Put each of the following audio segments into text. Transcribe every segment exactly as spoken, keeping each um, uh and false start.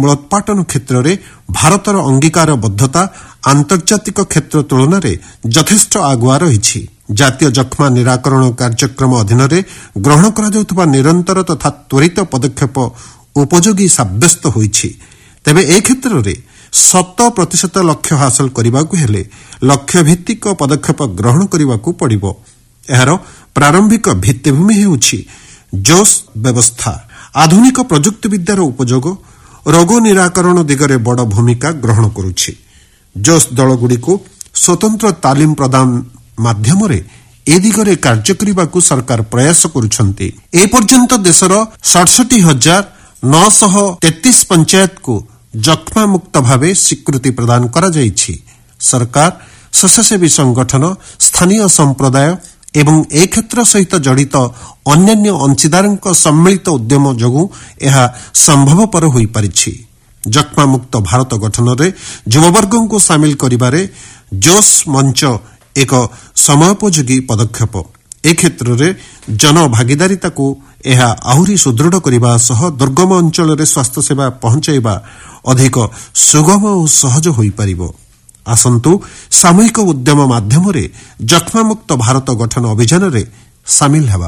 ମୂଳୋତ୍ପାଟନ କ୍ଷେତ୍ରରେ ଭାରତର ଅଙ୍ଗୀକାରବଦ୍ଧତା ଆନ୍ତର୍ଜାତିକ କ୍ଷେତ୍ର ତୁଳନାରେ ଯଥେଷ୍ଟ ଆଗୁଆ ରହିଛି। ଜାତୀୟ ଯକ୍ଷ୍ମା ନିରାକରଣ କାର୍ଯ୍ୟକ୍ରମ ଅଧୀନରେ ଗ୍ରହଣ କରାଯାଉଥିବା ନିରନ୍ତର ତଥା ତ୍ୱରିତ ପଦକ୍ଷେପ ଉପଯୋଗୀ ସାବ୍ୟସ୍ତ ହୋଇଛି। ତେବେ ଏ କ୍ଷେତ୍ରରେ ଶତ ପ୍ରତିଶତ ଲକ୍ଷ୍ୟ ହାସଲ କରିବାକୁ ହେଲେ ଲକ୍ଷ୍ୟଭିତ୍ତିକ ପଦକ୍ଷେପ ଗ୍ରହଣ କରିବାକୁ ପଡ଼ିବ। ଏହାର ପ୍ରାରମ୍ଭିକ ଭିତ୍ତିଭୂମି ହେଉଛି ଜୋସ୍ ବ୍ୟବସ୍ଥା। ଆଧୁନିକ ପ୍ରଯୁକ୍ତିବିଦ୍ୟାର ଉପଯୋଗ ରୋଗ ନିରାକରଣ ଦିଗରେ ବଡ଼ ଭୂମିକା ଗ୍ରହଣ କରୁଛି। ଜୋସ୍ ଦଳଗୁଡ଼ିକୁ ସ୍ୱତନ୍ତ୍ର ତାଲିମ ପ୍ରଦାନ ମାଧ୍ୟମରେ ଏ ଦିଗରେ କାର୍ଯ୍ୟ କରିବାକୁ ସରକାର ପ୍ରୟାସ କରୁଛନ୍ତି। ଏପର୍ଯ୍ୟନ୍ତ ଦେଶର ସତଷଠି ହଜାର ନଅଶହ ତେତିଶ ପଞ୍ଚାୟତକୁ ଯକ୍ଷ୍ମାମୁକ୍ତ ଭାବେ ସ୍ୱୀକୃତି ପ୍ରଦାନ କରାଯାଇଛି। ସରକାର, ସ୍ୱେଚ୍ଛାସେବୀ ସଂଗଠନ, ସ୍ଥାନୀୟ ସମ୍ପ୍ରଦାୟ ଏବଂ ଏ କ୍ଷେତ୍ର ସହିତ ଜଡ଼ିତ ଅନ୍ୟାନ୍ୟ ଅଂଶୀଦାରଙ୍କ ସମ୍ମିଳିତ ଉଦ୍ୟମ ଯୋଗୁଁ ଏହା ସମ୍ଭବପର ହୋଇପାରିଛି। ଯକ୍ଷ୍ମାମୁକ୍ତ ଭାରତ ଗଠନରେ ଯୁବବର୍ଗଙ୍କୁ ସାମିଲ କରିବାରେ ଜୋସ୍ ମଞ୍ଚ ଏକ ସମୟୋପଯୋଗୀ ପଦକ୍ଷେପ। ଏ କ୍ଷେତ୍ରରେ ଜନଭାଗିଦାରିତାକୁ ଏହା ଆହୁରି ସୁଦୃଢ଼ କରିବା ସହ ଦୁର୍ଗମ ଅଞ୍ଚଳରେ ସ୍ୱାସ୍ଥ୍ୟସେବା ପହଞ୍ଚାଇବା ଅଧିକ ସୁଗମ ଓ ସହଜ ହୋଇପାରିବ। ଆସନ୍ତୁ ସାମୂହିକ ଉଦ୍ୟମ ମାଧ୍ୟମରେ ଯକ୍ଷ୍ମାମୁକ୍ତ ଭାରତ ଗଠନ ଅଭିଯାନରେ ସାମିଲ ହେବା।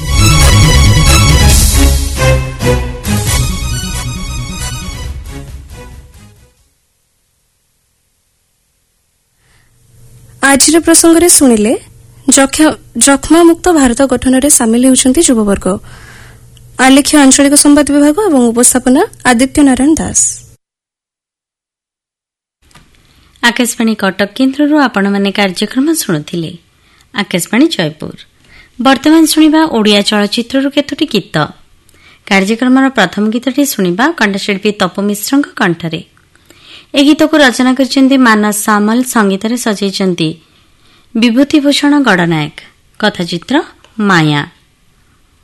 ଆଜିର ପ୍ରସଙ୍ଗରେ ଶୁଣିଲେ ଯକ୍ଷ୍ମାମୁକ୍ତ ଭାରତ ଗଠନରେ ସାମିଲ ହେଉଛନ୍ତି ଯୁବବର୍ଗ। ଆଲେଖ୍ୟ ଆଞ୍ଚଳିକ ସମ୍ବାଦ ବିଭାଗ ଏବଂ ଉପସ୍ଥାପନା ଆଦିତ୍ୟ ନାରାୟଣ ଦାସ। ଆକାଶବାଣୀ କଟକ କେନ୍ଦ୍ରରୁ ଆପଣମାନେ କାର୍ଯ୍ୟକ୍ରମ ଶୁଣୁଥିଲେ। ଆକାଶବାଣୀ ଜୟପୁର। ବର୍ତ୍ତମାନ ଶୁଣିବା ଓଡ଼ିଆ ଚଳଚ୍ଚିତ୍ରରୁ କେତୋଟି ଗୀତ। କାର୍ଯ୍ୟକ୍ରମର ପ୍ରଥମ ଗୀତଟି ଶୁଣିବା କଣ୍ଠଶିଳ୍ପୀ ତପୁ ମିଶ୍ରଙ୍କ କଣ୍ଠରେ। ଏ ଗୀତକୁ ରଚନା କରିଛନ୍ତି ମାନସ ସାମଲ, ସଙ୍ଗୀତରେ ସଜାଇଛନ୍ତି ବିଭୂତିଭୂଷଣ ଗଡ଼ନାୟକ। କଥାଚିତ୍ର ମାୟା।